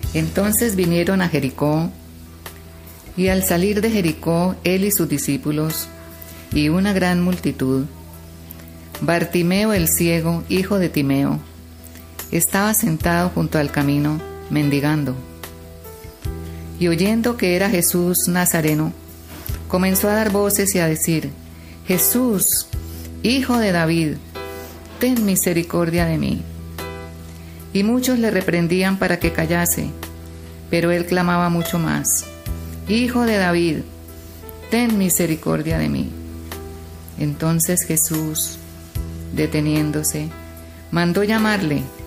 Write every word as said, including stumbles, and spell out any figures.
Entonces vinieron a Jericó, y al salir de Jericó, él y sus discípulos, y una gran multitud, Bartimeo el ciego, hijo de Timeo, estaba sentado junto al camino, mendigando. Y oyendo que era Jesús Nazareno, comenzó a dar voces y a decir: Jesús, hijo de David, ten misericordia de mí. Y muchos le reprendían para que callase, pero él clamaba mucho más: Hijo de David, ten misericordia de mí. Entonces Jesús, deteniéndose, mandó llamarle